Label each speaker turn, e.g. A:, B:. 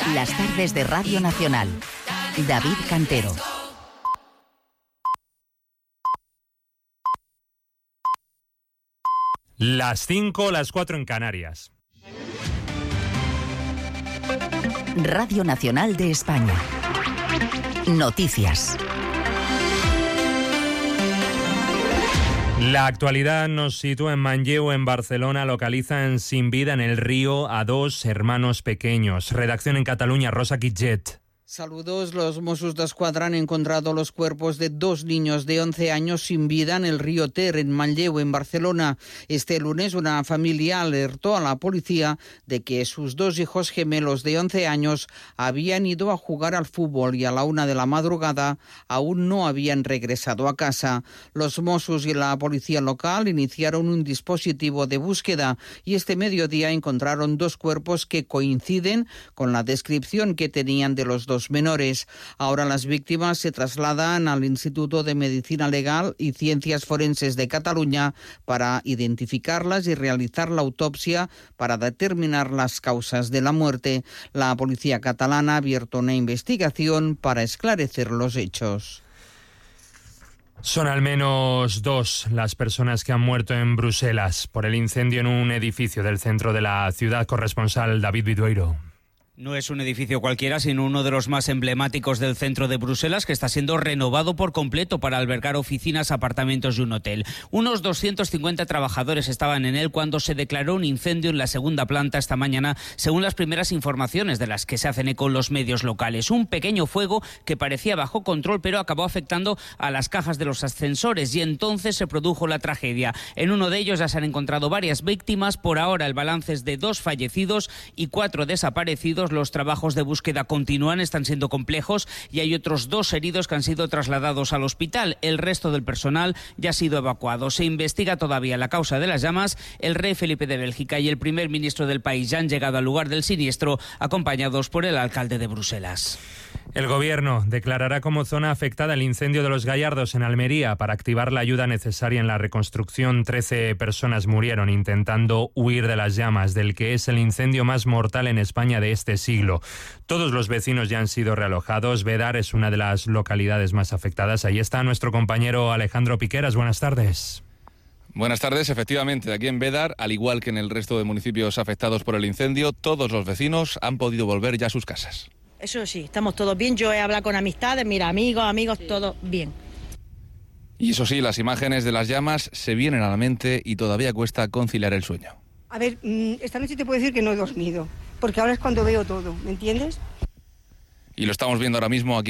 A: Las tardes de Radio Nacional. David Cantero.
B: Las 5, las 4 en Canarias.
A: Radio Nacional de España. Noticias.
B: La actualidad nos sitúa en Manlleu, en Barcelona. Localizan sin vida en el río a 2 hermanos pequeños. Redacción en Cataluña, Rosa Quitget.
C: Saludos. Los Mossos d'Esquadra han encontrado los cuerpos de 2 niños de 11 años sin vida en el río Ter, en Manlleu, en Barcelona. Este lunes una familia alertó a la policía de que sus 2 hijos gemelos de 11 años habían ido a jugar al fútbol y a la 1 de la madrugada aún no habían regresado a casa. Los Mossos y la policía local iniciaron un dispositivo de búsqueda y este mediodía encontraron 2 cuerpos que coinciden con la descripción que tenían de los 2 menores. Ahora las víctimas se trasladan al Instituto de Medicina Legal y Ciencias Forenses de Cataluña para identificarlas y realizar la autopsia para determinar las causas de la muerte. La policía catalana ha abierto una investigación para esclarecer los hechos.
B: Son al menos 2 las personas que han muerto en Bruselas por el incendio en un edificio del centro de la ciudad. Corresponsal David Vidueiro.
D: No es un edificio cualquiera, sino uno de los más emblemáticos del centro de Bruselas, que está siendo renovado por completo para albergar oficinas, apartamentos y un hotel. Unos 250 trabajadores estaban en él cuando se declaró un incendio en la segunda planta esta mañana, según las primeras informaciones de las que se hacen eco los medios locales. Un pequeño fuego que parecía bajo control, pero acabó afectando a las cajas de los ascensores y entonces se produjo la tragedia. En uno de ellos ya se han encontrado varias víctimas. Por ahora el balance es de 2 fallecidos y 4 desaparecidos. Los trabajos de búsqueda continúan, están siendo complejos y hay otros 2 heridos que han sido trasladados al hospital. El resto del personal ya ha sido evacuado. Se investiga todavía la causa de las llamas. El rey Felipe de Bélgica y el primer ministro del país ya han llegado al lugar del siniestro, acompañados por el alcalde de Bruselas.
B: El Gobierno declarará como zona afectada el incendio de Los Gallardos en Almería para activar la ayuda necesaria en la reconstrucción. 13 personas murieron intentando huir de las llamas del que es el incendio más mortal en España de este siglo. Todos los vecinos ya han sido realojados. Bédar es una de las localidades más afectadas. Ahí está nuestro compañero Alejandro Piqueras. Buenas tardes.
E: Buenas tardes. Efectivamente, aquí en Bédar, al igual que en el resto de municipios afectados por el incendio, todos los vecinos han podido volver ya a sus casas.
F: Eso sí, estamos todos bien. Yo he hablado con amistades, mira, amigos, todo bien.
E: Y eso sí, las imágenes de las llamas se vienen a la mente y todavía cuesta conciliar el sueño.
G: A ver, esta noche te puedo decir que no he dormido, porque ahora es cuando veo todo, ¿me entiendes?
E: Y lo estamos viendo ahora mismo aquí